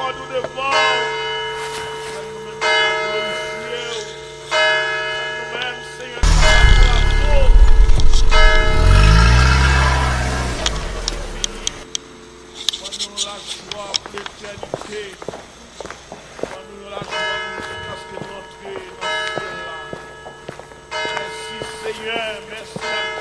encore nous devant. Nous-mêmes, glorifier. Nous-mêmes, Seigneur, nous la joie pour l'éternité. Nous la joie parce que notre ciel là. Merci Seigneur, merci.